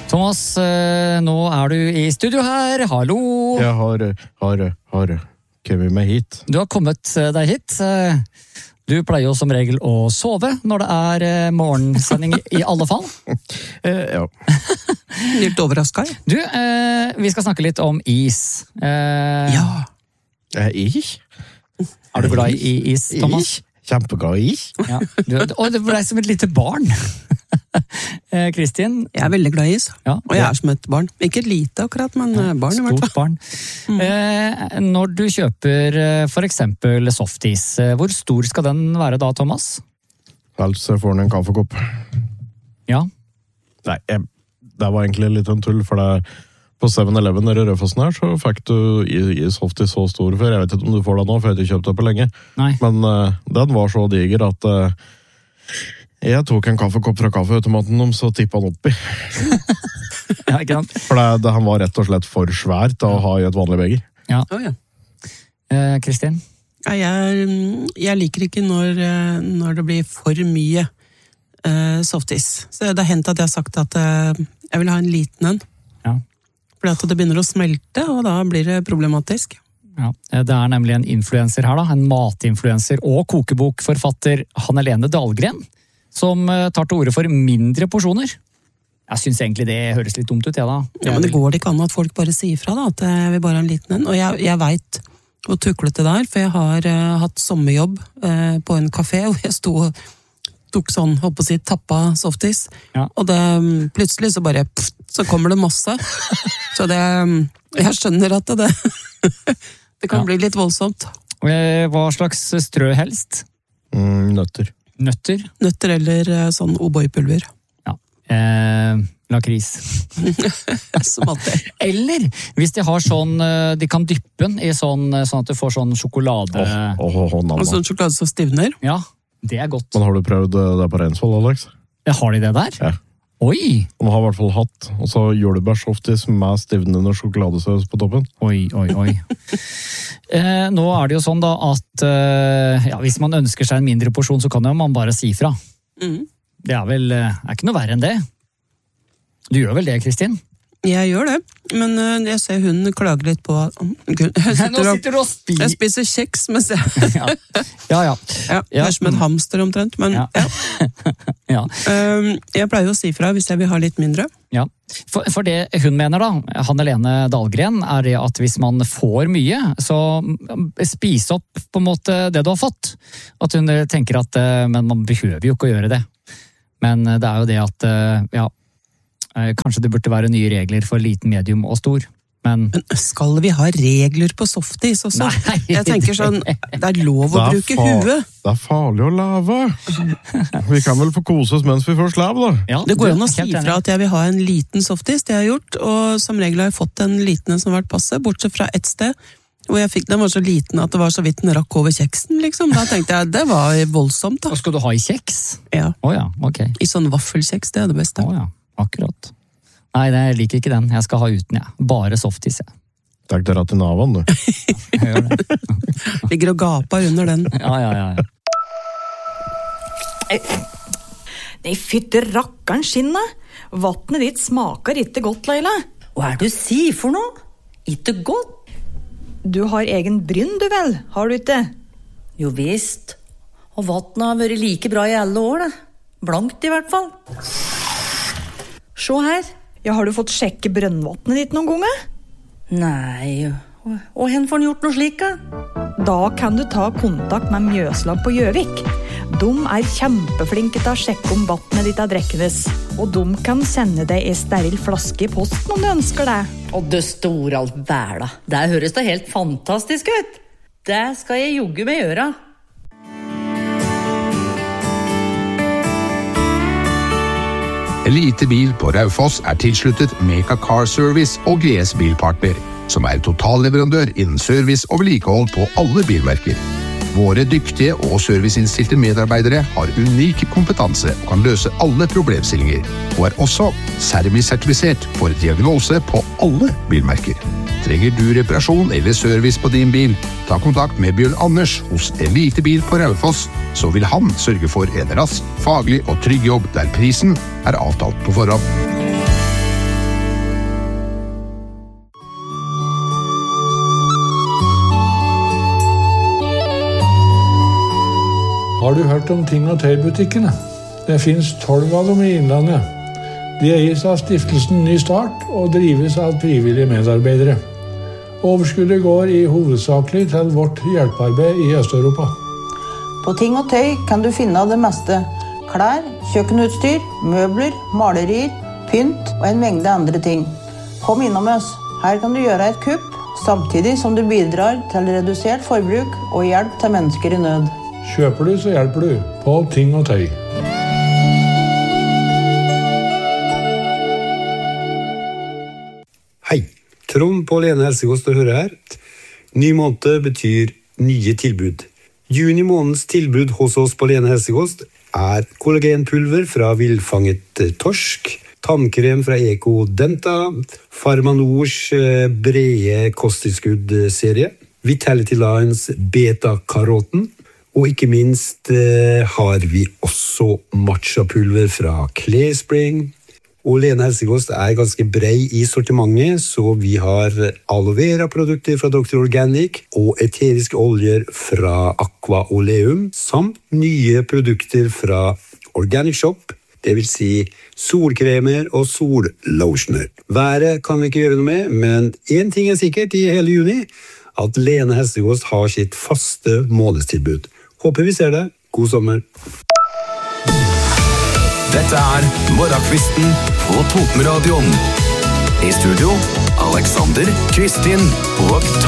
Thomas, nå du i studio her. Hallo! Jeg har kommet meg hit. Du har kommet deg hit. Du pleier jo som regel å sove når det morgensending i alle fall. Ja. Litt overrasket. Du, vi skal snakke litt om is. Ja. Is? Du glad i is, Thomas? Kjempeglad i is. Ja. Det ble som et lite barn. Kristin? Jeg veldig glad i is, ja. Og jeg som et barn. Ikke et lite akkurat, men barn i hvert fall. Stort barn. Når du kjøper for eksempel softis, hvor stor skal den være da, Thomas? Helst får den en kaffekopp. Ja. Nei, det var egentlig litt en tull, for det på 7-Eleven nede i Rødfossen her, så fikk du i softis så stor før. Jeg vet ikke om du får det nå, for jeg har ikke kjøpt det på lenge. Nei. Men den var så diger at jeg tok en kaffekopp fra kaffeautomaten om, så tippet han oppi. Ja, ikke sant? For han var rett og slett for svært å ha i et vanlig beger. Ja. Oh, ja. Kristin? Ja, jeg liker ikke når det blir for mye softis. Så det har hendt at jeg har sagt at jeg vil ha en liten en. Ja. Fordi at det begynner å smelte, og da blir det problematisk. Ja, det nemlig en influenser her da, en matinfluenser og kokebokforfatter Hanne-Lene Dahlgren, som tar til ordet for mindre porsjoner. Jeg synes egentlig det høres litt dumt ut, ja da. Ja, men det går ikke an at folk bare sier fra da, at jeg vil bare ha en liten en. Og jeg vet hvor tuklete det for jeg har hatt sommerjobb på en kafé, og jeg tok sånn, holdt på å si, tappa softis. Ja. Og det, plutselig så bare, så kommer det masse. Så jeg skjønner at det kan bli litt voldsomt. Hva slags strø helst? Nøtter. Nøtter eller sånn O'boy-pulver. Ja. Lakris. Som alltid. Eller hvis de har sånn, de kan dyppe den i sånn at du får sånn sjokolade. Og sånn sjokolade som stivner. Ja, det godt. Men har du prøvd det på Reinsvoll, Alex? Har de det der? Ja. Oi! De har i hvert fall hatt, og så jordbærsoftis med stivnende sjokoladesaus på toppen. Oi. Nå det jo sånn da at hvis man ønsker seg en mindre porsjon, så kan jo man bare si fra. Det vel ikke noe verre enn det. Du gjør vel det, Kristin? Jeg gjør det, men jeg ser hun klager litt på Nå sitter du og spiser. Jeg spiser kjeks, mens jeg Ja. Jeg som en hamster omtrent, men ja. Jeg pleier å si fra hvis jeg vil ha litt mindre. Ja, for det hun mener da, Hanne-Lene Dahlgren, det at hvis man får mye, så spis opp på en måte det du har fått. At hun tenker at, men man behøver jo ikke å gjøre det. Men det jo det at, kanskje det burde være nye regler for liten, medium og stor. Men skal vi ha regler på softis også? Nei, jeg tenker sånn, det lov å bruke huet. Det farlig å lave. Vi kan vel få kose oss mens vi får slav, da. Ja, det går an å si fra at jeg vil ha en liten softis, det har jeg gjort, og som regel har jeg fått en liten som har vært passe, bortsett fra et sted, hvor jeg fikk den var så liten at det var så vidt den rakk over kjeksen, liksom. Da tenkte jeg, det var voldsomt da. Hva skal du ha i kjeks? Ja. Åja, ok. I sånn vaffelkjeks, det det beste. Åja. Akkurat. Nei, jeg liker ikke den. Jeg skal ha uten, Bare softis, Takk dere til navan, du. Jeg gjør det. Ligger og gaper under den. Ja. Nei, fytte rakkeren skinna. Vattnet ditt smaker ikke godt, Leila. Hva du sier for noe? Ikke godt? Du har egen brynn, du vel? Har du ikke? Jo visst. Og vattnet har vært like bra i alle år, da. Blankt i hvert fall. Se her, har du fått sjekke brønnvattnet ditt noen ganger? Nei, og hen får han gjort noe slik, da? Da kan du ta kontakt med Mjøslag på Gjøvik. De kjempeflinke til å sjekke om vattnet ditt drekkenes, og de kan sende deg en steril flaske i posten om du ønsker det. Og det store alt væla, det høres da helt fantastisk ut. Det skal jeg jogge med gjøre. Elitebil på Raufoss tilsluttet Meka Car Service og GS Bilpartner, som totalleverandør innen service og vedlikehold på alle bilmerker. Våre dyktige og serviceinnstilte medarbeidere har unik kompetanse og kan løse alle problemstillinger, og også Sermi-sertifisert for diagnose på alle bilmerker. Trenger du reparasjon eller service på din bil, ta kontakt med Bjørn Anders hos Elitebil på Raufoss, så vil han sørge for en rask, faglig og trygg jobb der prisen avtalt på forhånd. Har du hørt om Ting og Tøy-butikkene? Det finnes 12 av dem i Innlandet. De eies av stiftelsen Ny Start og drives av frivillige medarbeidere. Overskuddet går i hovedsakelig til vårt hjelpearbeid i Øst-Europa. På Ting og Tøy kan du finne det meste. Klær, kjøkkenutstyr, møbler, malerier, pynt og en mengde andre ting. Kom innom oss. Her kan du gjøre et kupp, samtidig som du bidrar til redusert forbruk og hjelp til mennesker i nød. Kjøper du, så hjelper du. På Ting og Tøy. Hei, Trond på Lene Helsekost å høre her. Ny måned betyr nye tilbud. Juni måneds tilbud hos oss på Lene Helsekost kollagenpulver fra villfanget torsk, tannkrem fra Eco Denta, Farmanors brede kosttilskudd-serie, Vitality Lines beta-karoten, og ikke minst har vi også matcha-pulver fra Clayspring. Og Lene Helsekost ganske brei i sortimentet, så vi har aloe vera-produkter fra Dr. Organic og eteriske oljer fra Aqua Oleum, samt nye produkter fra Organic Shop, det vil si solkremer og sollotioner. Været kan vi ikke gjøre noe med, men en ting sikkert i hele juni, at Lene Helsekost har sitt faste månedstilbud. Håper vi ser det. God sommer! Dette Morgenkvisten på Totenradioen. I studio, Alexander, Kristin og